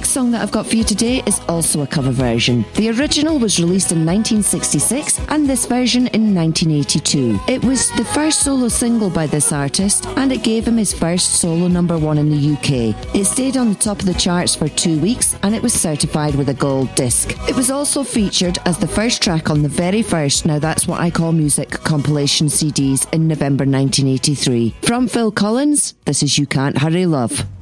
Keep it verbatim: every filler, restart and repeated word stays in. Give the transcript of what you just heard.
next song that I've got for you today is also a cover version. The original was released in nineteen sixty-six and this version in nineteen eighty-two. It was the first solo single by this artist and it gave him his first solo number one in the U K. It stayed on the top of the charts for two weeks and it was certified with a gold disc. It was also featured as the first track on the very first Now That's What I Call Music compilation C Ds in November nineteen eighty-three. From Phil Collins, this is You Can't Hurry Love.